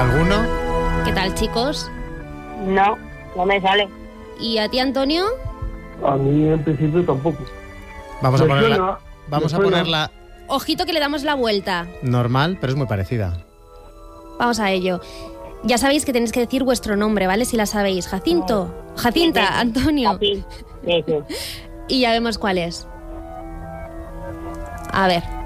¿Alguno? ¿Qué tal, chicos? No, no me sale. ¿Y a ti, Antonio? A mí en principio tampoco. Vamos a Me ponerla, suena, vamos me a suena. ponerla Ojito que le damos la vuelta. normal, pero es muy parecida. Vamos a ello. Ya sabéis que tenéis que decir vuestro nombre, ¿vale? Si la sabéis. Jacinto, Jacinta, Sí, sí. Antonio. Así. Sí, sí. Y ya vemos cuál es. A ver.